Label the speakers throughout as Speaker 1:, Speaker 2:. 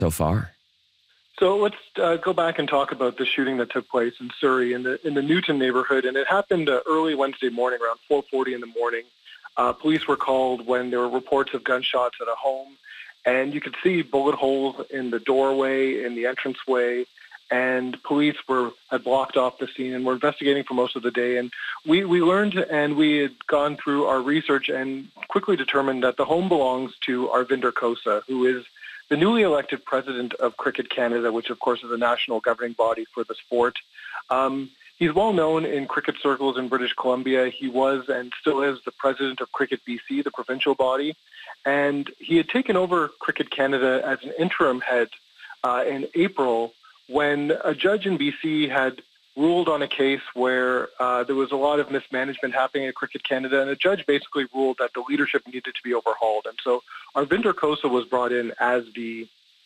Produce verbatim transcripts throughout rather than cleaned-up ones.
Speaker 1: so far?
Speaker 2: So let's uh, go back and talk about the shooting that took place in Surrey in the in the Newton neighborhood, and it happened uh, early Wednesday morning, around four forty in the morning. Uh, police were called when there were reports of gunshots at a home, and you could see bullet holes in the doorway, in the entranceway, and police were had blocked off the scene and were investigating for most of the day. And we, we learned, and we had gone through our research and quickly determined that the home belongs to Arvinder Kosa, who is the newly elected president of Cricket Canada, which of course is a national governing body for the sport. Um, he's well known in cricket circles in British Columbia. He was and still is the president of Cricket B C, the provincial body. And he had taken over Cricket Canada as an interim head uh, in April when a judge in B C had ruled on a case where uh, there was a lot of mismanagement happening at Cricket Canada, and a judge basically ruled that the leadership needed to be overhauled. And so Arvinder Kosa was brought in as the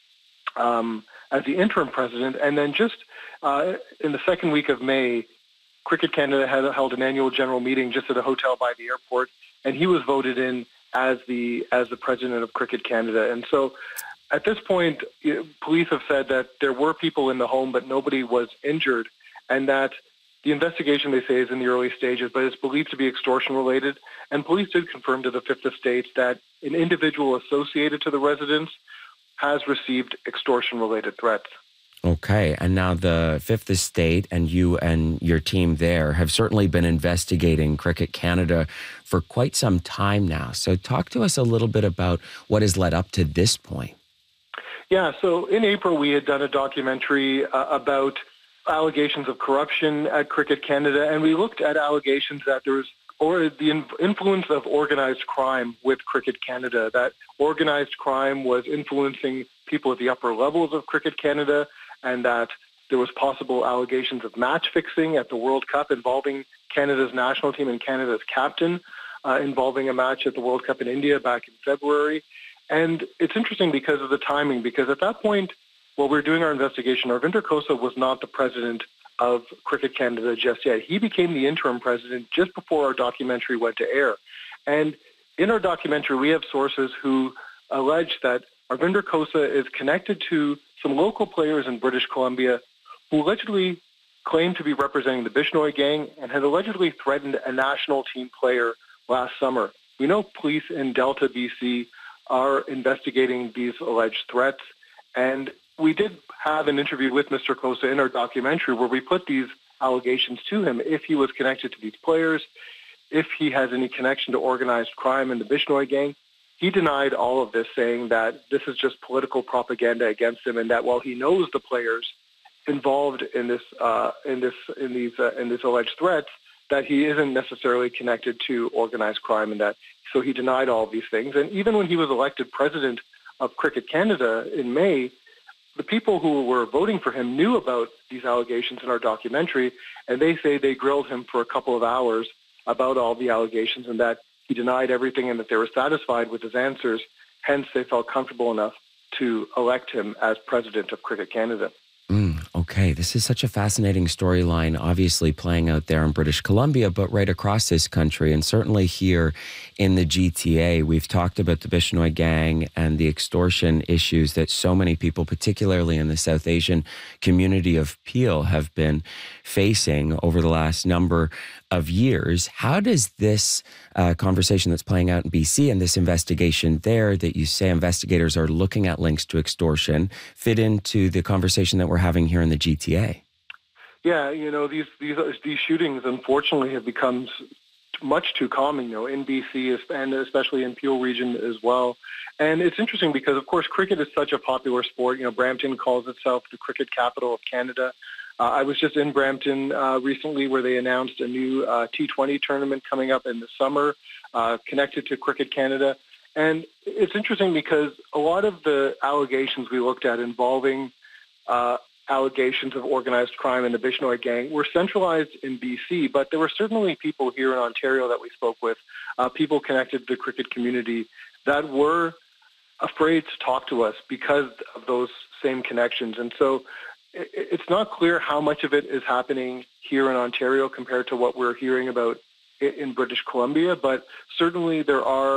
Speaker 2: um, as the interim president, and then just uh, in the second week of May, Cricket Canada had held an annual general meeting just at a hotel by the airport, and he was voted in as the as the president of Cricket Canada. And so at this point, police have said that there were people in the home, but nobody was injured, and that the investigation, they say, is in the early stages, but it's believed to be extortion-related. And police did confirm to the Fifth Estate that an individual associated to the residence has received extortion-related threats.
Speaker 1: Okay, and now the Fifth Estate and you and your team there have certainly been investigating Cricket Canada for quite some time now. So talk to us a little bit about what has led up to this point.
Speaker 2: Yeah, so in April we had done a documentary uh, about allegations of corruption at Cricket Canada, and we looked at allegations that there was or the in- influence of organized crime with Cricket Canada, that organized crime was influencing people at the upper levels of Cricket Canada, and that there was possible allegations of match fixing at the World Cup involving Canada's national team and Canada's captain, uh, involving a match at the World Cup in India back in February. And it's interesting because of the timing, because at that point, while we were doing our investigation, Arvinder Kosa was not the president of Cricket Canada just yet. He became the interim president just before our documentary went to air. And in our documentary, we have sources who allege that Arvinder Kosa is connected to some local players in British Columbia who allegedly claim to be representing the Bishnoi gang and had allegedly threatened a national team player last summer. We know police in Delta, B C are investigating these alleged threats, and we did have an interview with Mister Kosa in our documentary where we put these allegations to him if he was connected to these players, if he has any connection to organized crime in the Bishnoi gang. He denied all of this, saying that this is just political propaganda against him, and that while he knows the players involved in this, uh, in this, in these, uh, in this alleged threats, that he isn't necessarily connected to organized crime, and that so he denied all of these things. And even when he was elected president of Cricket Canada in May, the people who were voting for him knew about these allegations in our documentary, and they say they grilled him for a couple of hours about all the allegations and that he denied everything and that they were satisfied with his answers. Hence, they felt comfortable enough to elect him as president of Cricket Canada.
Speaker 1: Mm, okay, this is such a fascinating storyline, obviously playing out there in British Columbia, but right across this country, and certainly here in the G T A. We've talked about the Bishnoi gang and the extortion issues that so many people, particularly in the South Asian community of Peel, have been facing over the last number of years. How does this uh, conversation that's playing out in B C and this investigation there that you say investigators are looking at links to extortion fit into the conversation that we're having here in the G T A?
Speaker 2: Yeah, you know, these these these shootings unfortunately have become much too common, you know, in B C and especially in Peel region as well. And it's interesting because, of course, cricket is such a popular sport. You know, Brampton calls itself the cricket capital of Canada. Uh, I was just in Brampton uh, recently where they announced a new uh, T twenty tournament coming up in the summer uh, connected to Cricket Canada. And it's interesting because a lot of the allegations we looked at involving uh, allegations of organized crime in the Bishnoi gang were centralized in B C, but there were certainly people here in Ontario that we spoke with, uh, people connected to the cricket community that were afraid to talk to us because of those same connections. And so it's not clear how much of it is happening here in Ontario compared to what we're hearing about in British Columbia, but certainly there are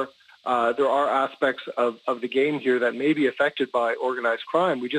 Speaker 2: uh, there are aspects of, of the game here that may be affected by organized crime. We just